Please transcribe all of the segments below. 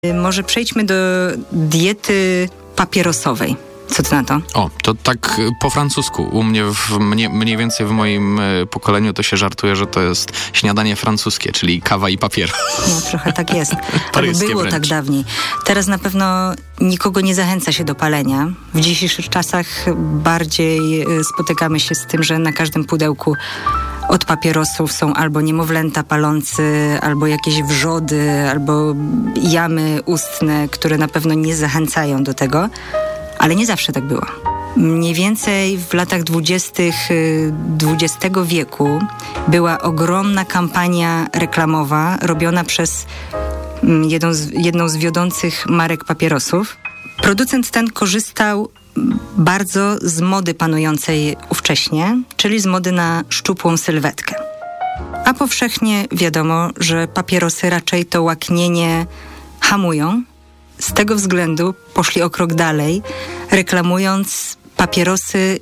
Może przejdźmy do diety papierosowej. Co ty na to? O, to tak po francusku. U mnie, mniej więcej w moim pokoleniu to się żartuje, że to jest śniadanie francuskie, czyli kawa i papier. No, trochę tak jest. Paryskie Tak było wręcz. tak dawniej. Teraz na pewno nikogo nie zachęca się do palenia. W dzisiejszych czasach bardziej spotykamy się z tym, że na każdym pudełku od papierosów są albo niemowlęta palący, albo jakieś wrzody, albo jamy ustne, które na pewno nie zachęcają do tego. Ale nie zawsze tak było. Mniej więcej w latach 20. XX wieku była ogromna kampania reklamowa robiona przez jedną z wiodących marek papierosów. Producent ten korzystał bardzo z mody panującej ówcześnie, czyli z mody na szczupłą sylwetkę. A powszechnie wiadomo, że papierosy raczej to łaknienie hamują. Z tego względu poszli o krok dalej, reklamując papierosy,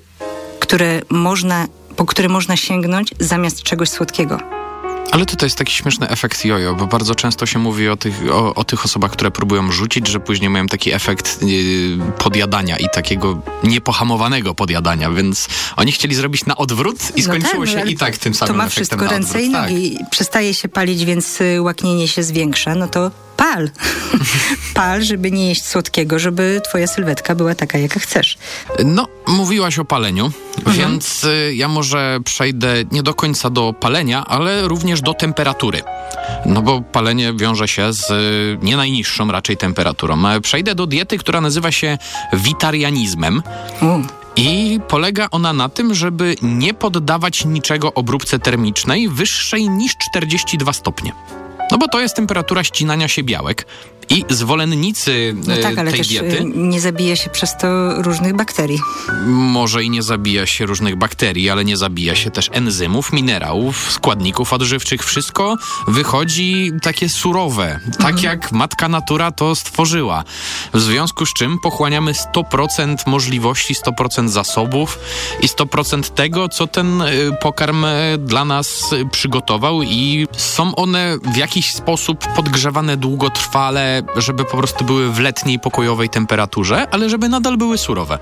po które można sięgnąć zamiast czegoś słodkiego. Ale to jest taki śmieszny efekt jojo, bo bardzo często się mówi o tych osobach, które próbują rzucić, że później mają taki efekt podjadania i takiego niepohamowanego podjadania, więc oni chcieli zrobić na odwrót i skończyło się i tak tym samym efektem to ma wszystko ręce i nogi. Tak. Przestaje się palić, więc łaknienie się zwiększa, no to pal. Pal, żeby nie jeść słodkiego, żeby twoja sylwetka była taka, jaka chcesz. No, mówiłaś o paleniu, więc ja może przejdę nie do końca do palenia, ale również do temperatury. No bo palenie wiąże się z nie najniższą raczej temperaturą. Przejdę do diety, która nazywa się witarianizmem. I polega ona na tym, żeby nie poddawać niczego obróbce termicznej wyższej niż 42 stopnie. No bo to jest temperatura ścinania się białek i zwolennicy ale tej też diety... nie zabija się przez to różnych bakterii. Może i nie zabija się różnych bakterii, ale nie zabija się też enzymów, minerałów, składników odżywczych. Wszystko wychodzi takie surowe, tak jak matka natura to stworzyła. W związku z czym pochłaniamy 100% możliwości, 100% zasobów i 100% tego, co ten pokarm dla nas przygotował i są one w jakiś sposób podgrzewane długotrwale, żeby po prostu były w letniej, pokojowej temperaturze, ale żeby nadal były surowe.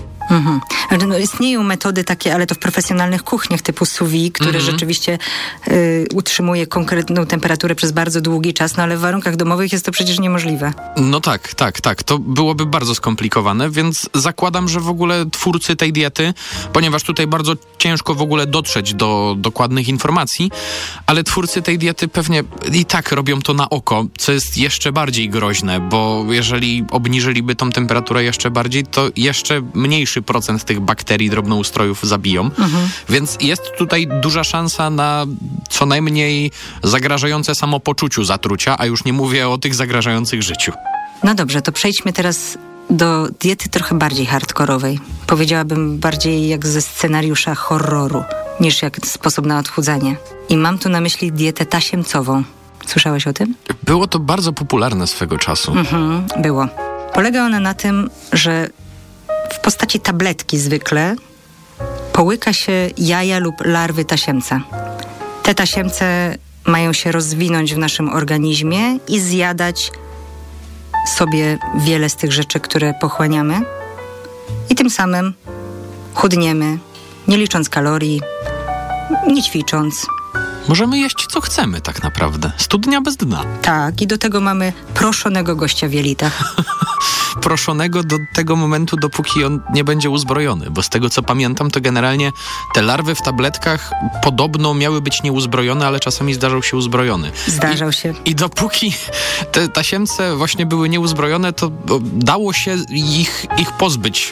No, istnieją metody takie, ale to w profesjonalnych kuchniach typu sous vide, które rzeczywiście utrzymuje konkretną temperaturę przez bardzo długi czas, no ale w warunkach domowych jest to przecież niemożliwe. No tak. To byłoby bardzo skomplikowane, więc zakładam, że w ogóle twórcy tej diety, ponieważ tutaj bardzo ciężko w ogóle dotrzeć do dokładnych informacji, ale twórcy tej diety pewnie i tak robią to na oko, co jest jeszcze bardziej groźne, bo jeżeli obniżyliby tą temperaturę jeszcze bardziej, to jeszcze mniejszy procent tych bakterii drobnoustrojów zabiją. Więc jest tutaj duża szansa na co najmniej zagrażające samopoczuciu zatrucia, a już nie mówię o tych zagrażających życiu. No dobrze, to przejdźmy teraz do diety trochę bardziej hardkorowej. Powiedziałabym bardziej jak ze scenariusza horroru, niż jak sposób na odchudzanie. I mam tu na myśli dietę tasiemcową. Słyszałeś o tym? Było to bardzo popularne swego czasu. Było. Polega ona na tym, że w postaci tabletki zwykle połyka się jaja lub larwy tasiemca. Te tasiemce mają się rozwinąć w naszym organizmie i zjadać sobie wiele z tych rzeczy, które pochłaniamy. I tym samym chudniemy, nie licząc kalorii, nie ćwicząc. Możemy jeść co chcemy tak naprawdę. Studnia bez dna. Tak, i do tego mamy proszonego gościa w jelitach. Proszonego do tego momentu, dopóki on nie będzie uzbrojony, bo z tego co pamiętam, to generalnie te larwy w tabletkach podobno miały być nieuzbrojone, ale czasami zdarzał się uzbrojony. Zdarzał się. I dopóki te tasiemce właśnie były nieuzbrojone, to dało się ich pozbyć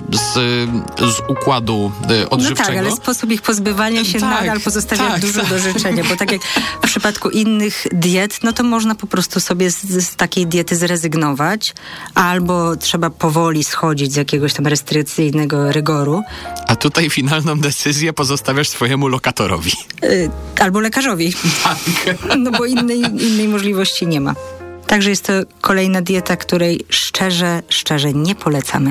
z układu odżywczego. No tak, ale sposób ich pozbywania się nadal pozostawia dużo do życzenia, bo tak jak w przypadku innych diet, no to można po prostu sobie z takiej diety zrezygnować, albo trzeba powoli schodzić z jakiegoś tam restrykcyjnego rygoru. A tutaj finalną decyzję pozostawiasz swojemu lokatorowi. Albo lekarzowi. Tak. No bo innej możliwości nie ma. Także jest to kolejna dieta, której szczerze nie polecamy.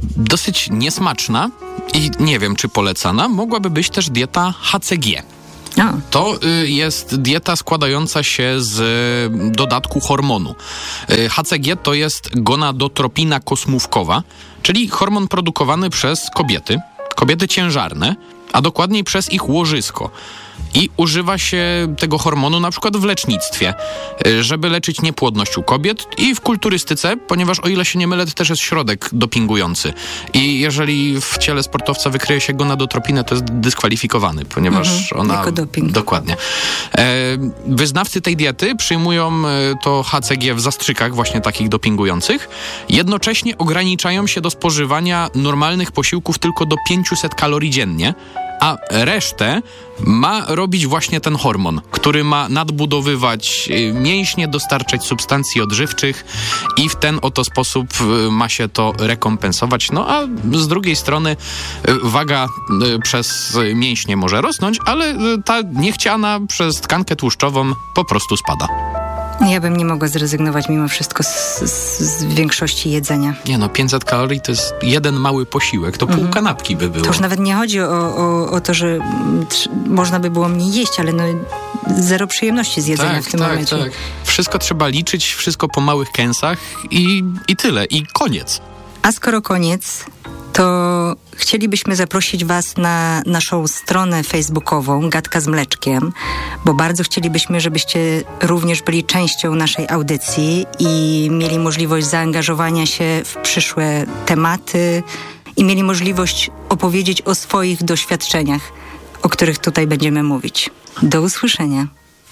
Dosyć niesmaczna i nie wiem, czy polecana, mogłaby być też dieta HCG. To jest dieta składająca się z dodatku hormonu. HCG to jest gonadotropina kosmówkowa, czyli hormon produkowany przez kobiety ciężarne, a dokładniej przez ich łożysko. I używa się tego hormonu na przykład w lecznictwie, żeby leczyć niepłodność u kobiet i w kulturystyce, ponieważ o ile się nie mylę, to też jest środek dopingujący. I jeżeli w ciele sportowca wykryje się gonadotropinę, to jest dyskwalifikowany, ponieważ ona... Jako doping. Dokładnie. Wyznawcy tej diety przyjmują to HCG w zastrzykach właśnie takich dopingujących. Jednocześnie ograniczają się do spożywania normalnych posiłków tylko do 500 kalorii dziennie, a resztę ma robić właśnie ten hormon, który ma nadbudowywać mięśnie, dostarczać substancji odżywczych i w ten oto sposób ma się to rekompensować. No a z drugiej strony waga przez mięśnie może rosnąć, ale ta niechciana przez tkankę tłuszczową po prostu spada. Ja bym nie mogła zrezygnować mimo wszystko z większości jedzenia. 500 kalorii to jest jeden mały posiłek, to pół kanapki by było. To już nawet nie chodzi o to, że można by było mniej jeść, ale zero przyjemności z jedzenia w tym momencie. Tak. Wszystko trzeba liczyć, wszystko po małych kęsach i tyle, i koniec. A skoro koniec, to chcielibyśmy zaprosić Was na naszą stronę facebookową Gadka z Mleczkiem, bo bardzo chcielibyśmy, żebyście również byli częścią naszej audycji i mieli możliwość zaangażowania się w przyszłe tematy i mieli możliwość opowiedzieć o swoich doświadczeniach, o których tutaj będziemy mówić. Do usłyszenia.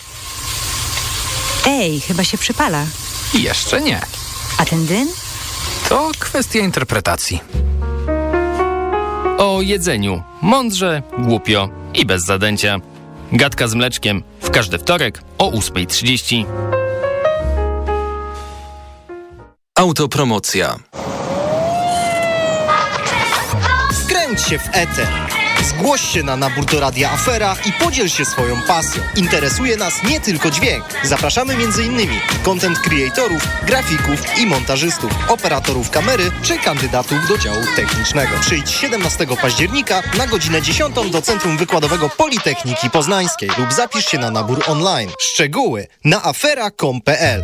Ej, chyba się przypala. Jeszcze nie. A ten dym? To kwestia interpretacji. O jedzeniu. Mądrze, głupio i bez zadęcia. Gadka z Mleczkiem w każdy wtorek o 8:30. Autopromocja. Wkręć się w eter. Zgłoś się na nabór do Radia Afera i podziel się swoją pasją. Interesuje nas nie tylko dźwięk. Zapraszamy m.in. content creatorów, grafików i montażystów, operatorów kamery czy kandydatów do działu technicznego. Przyjdź 17 października na godzinę 10 do Centrum Wykładowego Politechniki Poznańskiej lub zapisz się na nabór online. Szczegóły na afera.com.pl.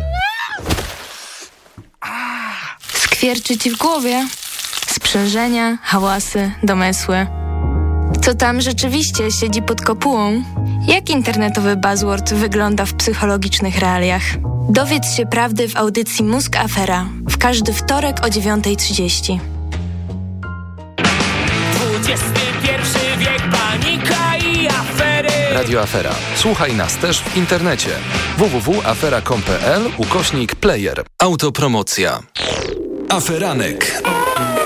Skwierczy ci w głowie? Sprzężenia, hałasy, domysły. Co tam rzeczywiście siedzi pod kopułą? Jak internetowy buzzword wygląda w psychologicznych realiach? Dowiedz się prawdy w audycji Mózg Afera w każdy wtorek o 9:30. XXI wiek, panika i afery. Radio Afera. Słuchaj nas też w internecie. www.afera.com.pl/player. Autopromocja. Aferanek.